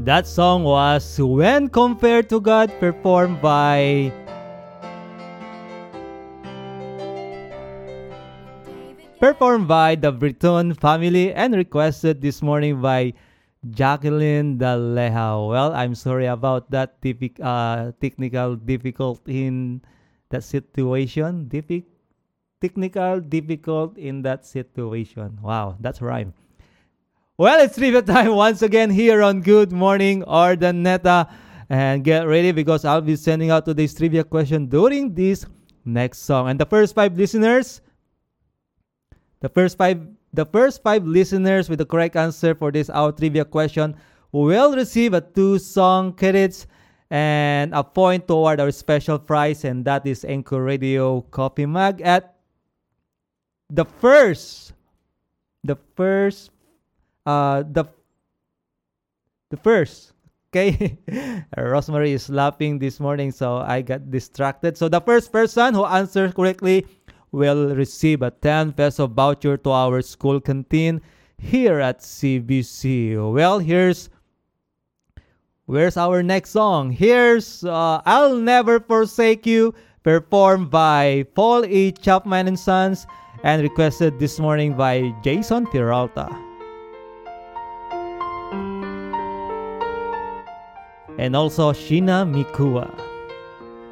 That song was When Compared to God, performed by the Breton family and requested this morning by Jacqueline Daleja. Well, I'm sorry about that technical difficulty in that situation. Technical difficult in that situation. Wow, that's right. Well, it's trivia time once again here on Good Morning Ordaneta. And get ready because I'll be sending out today's trivia question during this next song. And the first five listeners with the correct answer for this our trivia question will receive a 2-song credits and a point toward our special prize, and that is Anchor Radio Coffee Mug at the first okay. Rosemary is laughing this morning, so I got distracted. So the first person who answers correctly will receive a 10 peso voucher to our school canteen here at CBC. Well, where's our next song? Here's I'll Never Forsake You, performed by Paul E. Chapman and Sons, and requested this morning by Jason Peralta. And also Sheena Mikua.